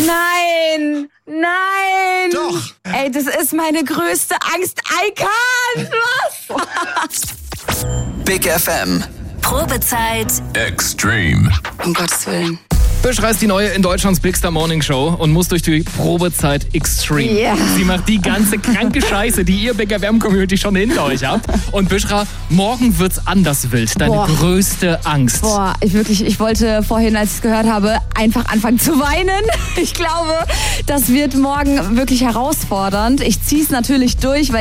Nein! Nein! Doch! Ey, das ist meine größte Angst. I can't! Was? Big FM. Probezeit Extreme. Um Gottes Willen. Büschra ist die neue in Deutschlands Big Star Morning Show und muss durch die Probezeit Extreme. Ja. Sie macht die ganze kranke Scheiße, die ihr Big FM Community schon hinter euch habt. Und Büschra, morgen wird's anders wild. Deine größte Angst. Boah, ich wollte vorhin, als ich es gehört habe, einfach anfangen zu weinen. Ich glaube, das wird morgen wirklich herausfordernd. Ich ziehe es natürlich durch, weil